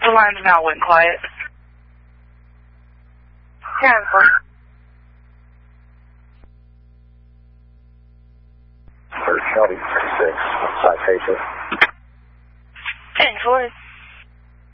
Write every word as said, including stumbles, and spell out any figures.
The lines now went quiet. ten four. For Shelby six, citation. ten four.